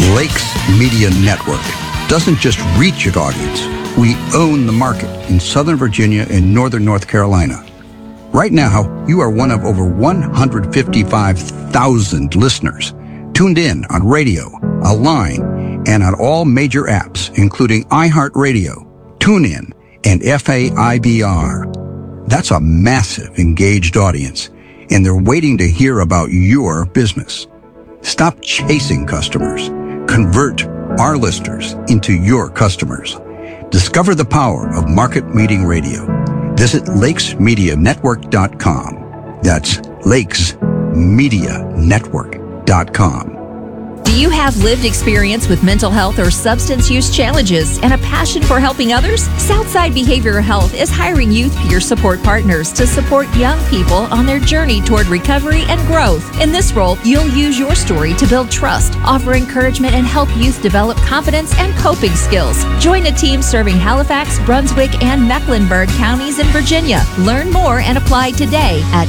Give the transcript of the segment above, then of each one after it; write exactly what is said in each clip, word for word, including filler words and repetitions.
Lakes Media Network doesn't just reach its audience. We own the market in Southern Virginia and Northern North Carolina. Right now, you are one of over one hundred fifty-five thousand listeners tuned in on radio, online, and on all major apps, including iHeartRadio, TuneIn, and F A I B R. That's a massive engaged audience, and they're waiting to hear about your business. Stop chasing customers. Convert our listeners into your customers. Discover the power of market meeting radio. Visit lakes media network dot com. That's lakes media network dot com. Do you have lived experience with mental health or substance use challenges and a passion for helping others? Southside Behavioral Health is hiring youth peer support partners to support young people on their journey toward recovery and growth. In this role, you'll use your story to build trust, offer encouragement, and help youth develop confidence and coping skills. Join a team serving Halifax, Brunswick, and Mecklenburg counties in Virginia. Learn more and apply today at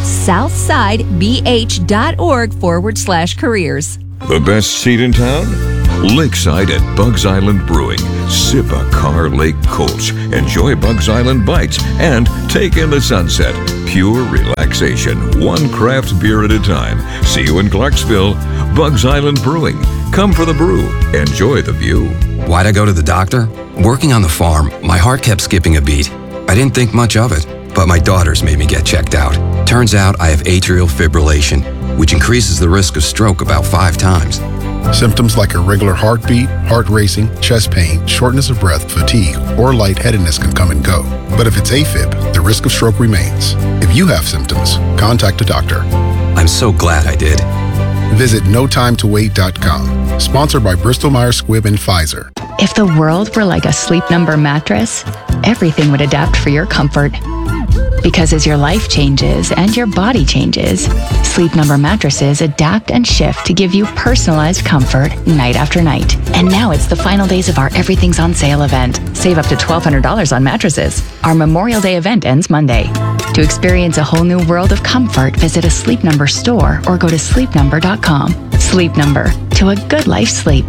southsidebh.org forward slash careers. The best seat in town? Lakeside at Bugs Island Brewing. Sip a Carr Lake Kolsch, enjoy Bugs Island bites, and take in the sunset. Pure relaxation, one craft beer at a time. See you in Clarksville. Bugs Island Brewing. Come for the brew. Enjoy the view. Why'd I go to the doctor? Working on the farm, my heart kept skipping a beat. I didn't think much of it, but my daughters made me get checked out. Turns out I have atrial fibrillation, which increases the risk of stroke about five times. Symptoms like irregular heartbeat, heart racing, chest pain, shortness of breath, fatigue, or lightheadedness can come and go. But if it's AFib, the risk of stroke remains. If you have symptoms, contact a doctor. I'm so glad I did. Visit no time to wait dot com. Sponsored by Bristol Myers Squibb and Pfizer. If the world were like a Sleep Number mattress, everything would adapt for your comfort. Because as your life changes and your body changes, Sleep Number mattresses adapt and shift to give you personalized comfort night after night. And now it's the final days of our Everything's on Sale event. Save up to twelve hundred dollars on mattresses. Our Memorial Day event ends Monday. To experience a whole new world of comfort, visit a Sleep Number store or go to sleep number dot com. Sleep Number, to a good life sleep.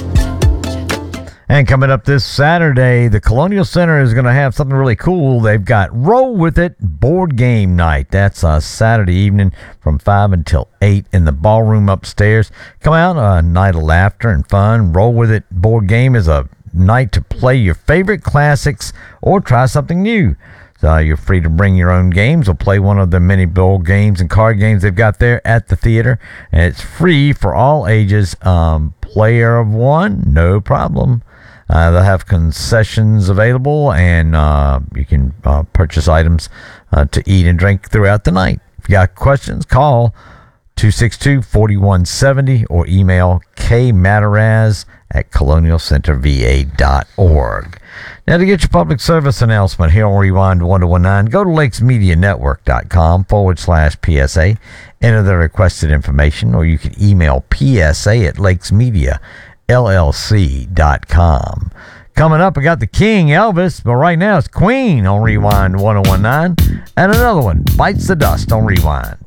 And coming up this Saturday, the Colonial Center is going to have something really cool. They've got Roll With It board game night. That's a Saturday evening from five until eight in the ballroom upstairs. Come out, a night of laughter and fun. Roll With It board game is a night to play your favorite classics or try something new. So you're free to bring your own games or play one of the many board games and card games they've got there at the theater. And it's free for all ages. Um, player of one, no problem. Uh, they'll have concessions available, and uh, you can uh, purchase items uh, to eat and drink throughout the night. If you got questions, call two six two, four one seven zero or email kmataraz at colonial center v a dot org. Now, to get your public service announcement here on Rewind one oh one nine, go to lakesmedianetwork.com forward slash PSA. Enter the requested information, or you can email psa at lakesmedia L L C dot com. Coming up, I got the King, Elvis, but right now it's Queen on Rewind one oh one nine, and another one, Bites the Dust on Rewind.